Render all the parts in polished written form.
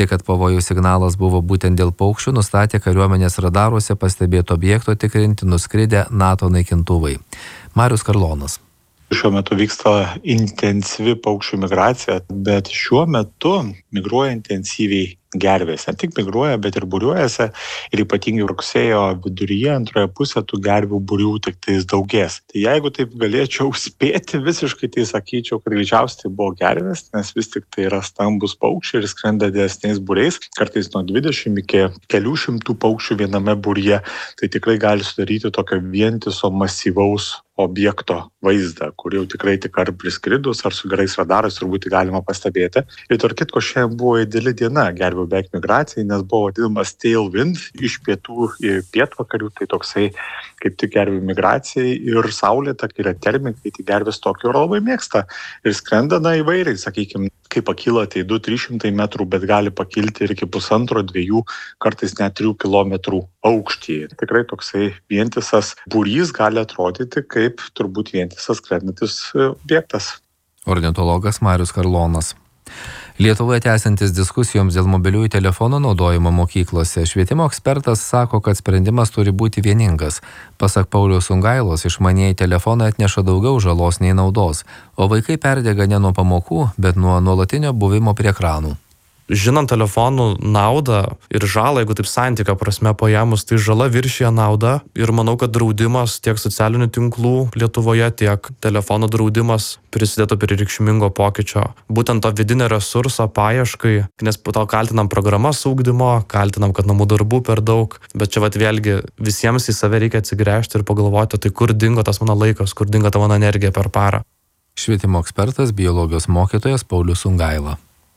Tai, kad pavojų signalas buvo būtent dėl paukščių, nustatė kariuomenės radaruose pastebėto objekto tikrinti nuskridę NATO naikintuvai. Marius Karlonas. Šiuo metu vyksta intensyvi paukščių migracija, bet šiuo metu migruoja intensyviai gervės. Ne tik migruoja, bet ir būriuojasi ir ypatingai rugsėjo viduryje, antroje pusėje tų gervių būrių tik tais daugės. Tai jeigu taip galėčiau spėti visiškai, tai sakyčiau, kad greičiausiai tai buvo gervės, nes vis tik tai yra stambus paukščiai ir skrenda didesniais būriais, kartais nuo 20 iki kelių šimtų paukščių viename būryje. Tai tikrai gali sudaryti tokio vientiso masyvaus objekto vaizdą, kur jau tikrai tik ar priskridus, ar su gerais radarais turbūt galima pastebėti. Ir tarp kitko, šiandien buvo ideali diena gervių beveik migracijai, nes buvo vadinamas tailwind iš pietų į pietvakarių, tai toksai kaip tik gervių migracijai ir saulėta, kai yra termikai, tai gervės tokio ir labai mėgsta ir skrenda įvairiai, sakykime, kai pakyla tai 200-300 metrų, bet gali pakilti ir iki 1,5-2, kartais net 3 kilometrų aukštį. Tikrai toksai vientisas būrys gali atrodyti kaip turbūt vientisas skrendantis objektas. Ornitologas Marius Karlonas. Lietuvoje tęsiantis diskusijoms dėl mobiliųjų telefonų naudojimo mokyklose, švietimo ekspertas sako, kad sprendimas turi būti vieningas. Pasak Pauliaus Sungailos, išmanieji telefonai atneša daugiau žalos nei naudos, o vaikai perdega ne nuo pamokų, bet nuo nuolatinio buvimo prie ekranų. Žinant telefonų naudą ir žalą, jeigu taip santykio prasme paėmus, tai žala viršija naudą ir manau, kad draudimas tiek socialinių tinklų Lietuvoje, tiek telefonų draudimas prisidėtų prie reikšmingo pokyčio. Būtent to vidinio resurso paieškai, nes po to kaltinam programas ugdymo, kaltinam, kad namų darbų per daug, bet čia vėlgi visiems į save reikia atsigręžti ir pagalvoti, tai kur dingo tas mano laikas, kur dingo ta mano energija per parą. Švietimo ekspertas, biologijos mokytojas Paulius Sungaila.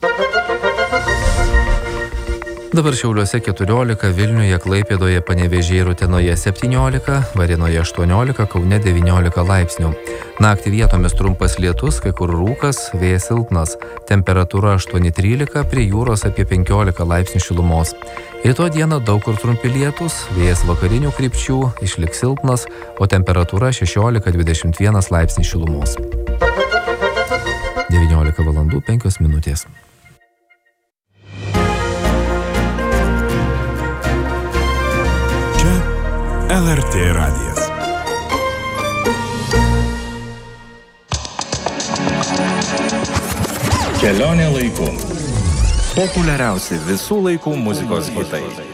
Dabar Šiauliuose 14, Vilniuje, Klaipėdoje, Panevėžyje ir Utenoje 17, Varėnoje 18, Kaune 19 laipsnių. Naktį vietomis trumpas lietus, kai kur rūkas, vėjas silpnas. Temperatūra 8-13, prie jūros apie 15 laipsnių šilumos. Rytoj dieną daug kur trumpi lietus, vėjas vakarinių krypčių, išliks silpnas, o temperatūra 16-21 laipsnių šilumos. 19 valandų 5 minutės. LRT radijas. Kelionė laiku. Populiariausi visų laikų muzikos hitai.